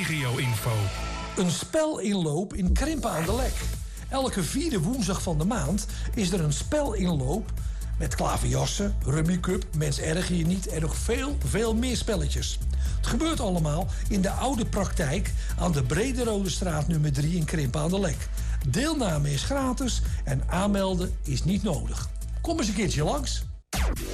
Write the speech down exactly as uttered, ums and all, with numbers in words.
regio-info. Een spelinloop in Krimpen aan de Lek. Elke vierde woensdag van de maand is er een spelinloop met klaverjassen, Rummy Cup, Mens erger je niet en nog veel, veel meer spelletjes. Het gebeurt allemaal in de oude praktijk aan de Brederode straat nummer drie in Krimpen aan de Lek. Deelname is gratis en aanmelden is niet nodig. Kom eens een keertje langs.